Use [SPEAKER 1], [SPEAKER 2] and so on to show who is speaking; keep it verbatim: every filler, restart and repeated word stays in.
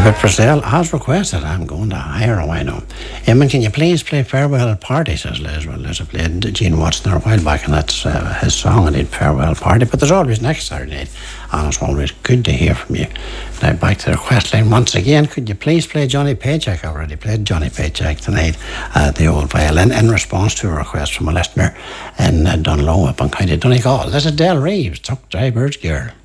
[SPEAKER 1] David Purcell has requested, I'm going to hire a wino. Eamon, can you please play Farewell Party, says Liz. Well, Liz, I played Gene Watson there a while back, and that's uh, his song, I need Farewell Party. But there's always next Saturday night, and it's always good to hear from you. Now, back to the request line once again, could you please play Johnny Paycheck? I already played Johnny Paycheck tonight at the Old Violin in response to a request from a listener in uh, Dunlow up on County Donegal. This is Del Reeves, Tuck Driver's Girl.